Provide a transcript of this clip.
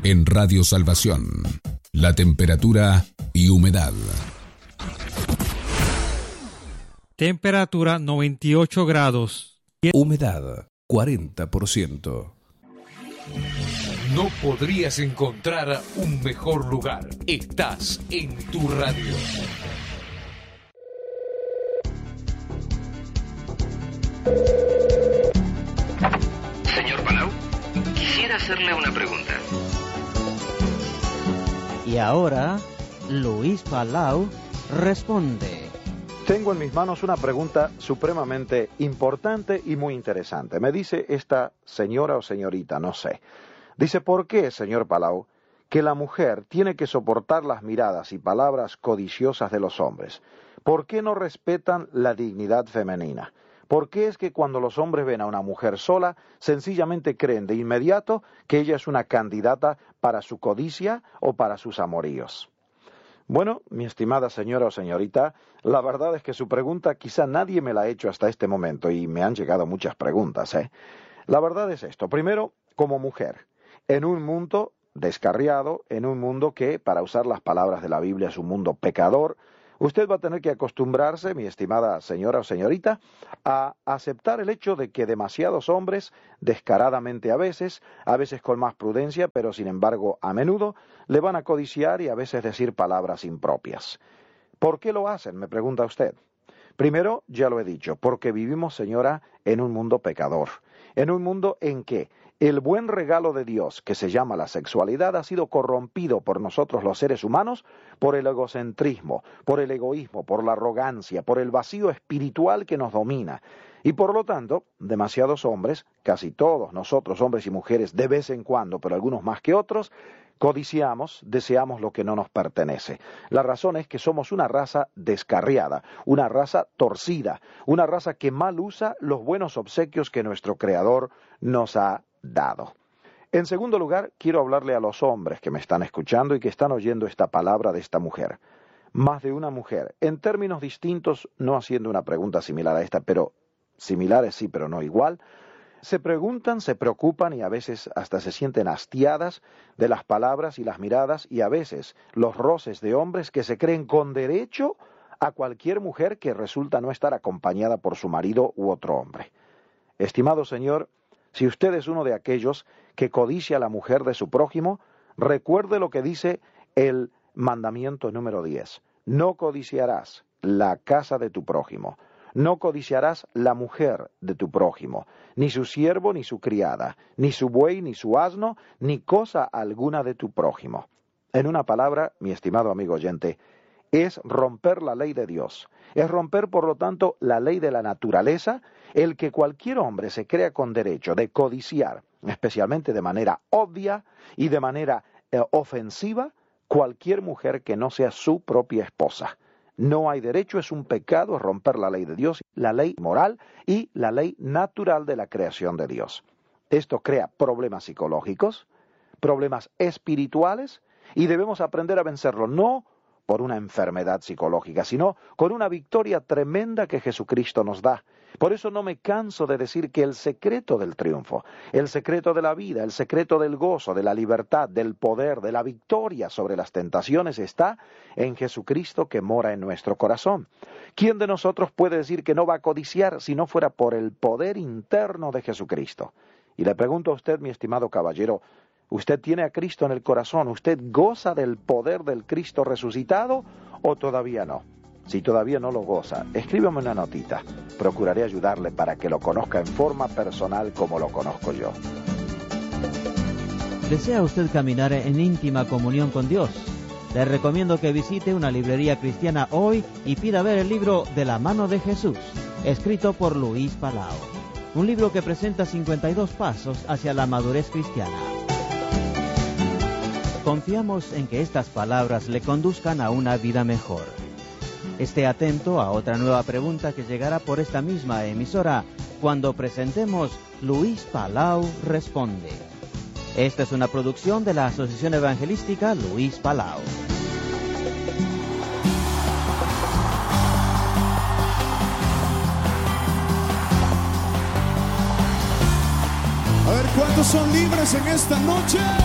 En Radio Salvación, la temperatura y humedad. Temperatura 98 grados. Humedad 40%. No podrías encontrar un mejor lugar. Estás en tu radio. Señor Palau, quisiera hacerle una pregunta. Y ahora, Luis Palau responde. Tengo en mis manos una pregunta supremamente importante y muy interesante. Me dice esta señora o señorita, no sé. Dice, ¿por qué, señor Palau, que la mujer tiene que soportar las miradas y palabras codiciosas de los hombres? ¿Por qué no respetan la dignidad femenina? ¿Por qué es que cuando los hombres ven a una mujer sola, sencillamente creen de inmediato que ella es una candidata para su codicia o para sus amoríos? Bueno, mi estimada señora o señorita, la verdad es que su pregunta quizá nadie me la ha hecho hasta este momento y me han llegado muchas preguntas, La verdad es esto. Primero, como mujer, en un mundo descarriado, en un mundo que, para usar las palabras de la Biblia, es un mundo pecador, usted va a tener que acostumbrarse, mi estimada señora o señorita, a aceptar el hecho de que demasiados hombres, descaradamente a veces con más prudencia, pero sin embargo a menudo, le van a codiciar y a veces decir palabras impropias. ¿Por qué lo hacen?, me pregunta usted. Primero, ya lo he dicho, porque vivimos, señora, en un mundo pecador, en un mundo en que el buen regalo de Dios, que se llama la sexualidad, ha sido corrompido por nosotros los seres humanos por el egocentrismo, por el egoísmo, por la arrogancia, por el vacío espiritual que nos domina. Y por lo tanto, demasiados hombres, casi todos nosotros, hombres y mujeres, de vez en cuando, pero algunos más que otros, codiciamos, deseamos lo que no nos pertenece. La razón es que somos una raza descarriada, una raza torcida, una raza que mal usa los buenos obsequios que nuestro Creador nos ha dado. En segundo lugar, quiero hablarle a los hombres que me están escuchando y que están oyendo esta palabra de esta mujer. Más de una mujer, en términos distintos, no haciendo una pregunta similar a esta, pero similares sí, pero no igual, se preguntan, se preocupan y a veces hasta se sienten hastiadas de las palabras y las miradas y a veces los roces de hombres que se creen con derecho a cualquier mujer que resulta no estar acompañada por su marido u otro hombre. Estimado señor, si usted es uno de aquellos que codicia a la mujer de su prójimo, recuerde lo que dice el mandamiento número 10. No codiciarás la casa de tu prójimo. No codiciarás la mujer de tu prójimo, ni su siervo ni su criada, ni su buey ni su asno, ni cosa alguna de tu prójimo. En una palabra, mi estimado amigo oyente, es romper la ley de Dios. Es romper, por lo tanto, la ley de la naturaleza, el que cualquier hombre se crea con derecho de codiciar, especialmente de manera obvia y de manera ofensiva, cualquier mujer que no sea su propia esposa. No hay derecho, es un pecado, es romper la ley de Dios, la ley moral y la ley natural de la creación de Dios. Esto crea problemas psicológicos, problemas espirituales, y debemos aprender a vencerlo, no por una enfermedad psicológica, sino con una victoria tremenda que Jesucristo nos da. Por eso no me canso de decir que el secreto del triunfo, el secreto de la vida, el secreto del gozo, de la libertad, del poder, de la victoria sobre las tentaciones está en Jesucristo que mora en nuestro corazón. ¿Quién de nosotros puede decir que no va a codiciar si no fuera por el poder interno de Jesucristo? Y le pregunto a usted, mi estimado caballero, ¿usted tiene a Cristo en el corazón? ¿Usted goza del poder del Cristo resucitado o todavía no? Si todavía no lo goza, escríbame una notita. Procuraré ayudarle para que lo conozca en forma personal como lo conozco yo. ¿Desea usted caminar en íntima comunión con Dios? Le recomiendo que visite una librería cristiana hoy y pida ver el libro De la mano de Jesús, escrito por Luis Palau. Un libro que presenta 52 pasos hacia la madurez cristiana. Confiamos en que estas palabras le conduzcan a una vida mejor. Esté atento a otra nueva pregunta que llegará por esta misma emisora cuando presentemos Luis Palau Responde. Esta es una producción de la Asociación Evangelística Luis Palau. A ver, ¿cuántos son libres en esta noche?